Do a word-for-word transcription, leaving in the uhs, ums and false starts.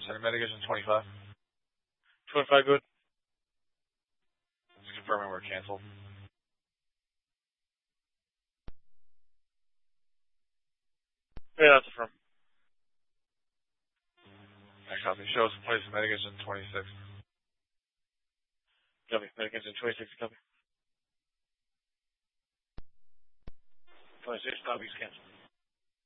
Center Medication twenty-five. twenty-five good. Just confirming we're canceled. Yeah, that's affirmed. I copy. Shows in place of Medication twenty-six. Copy. Medication twenty-six, copy. twenty-six, copies canceled.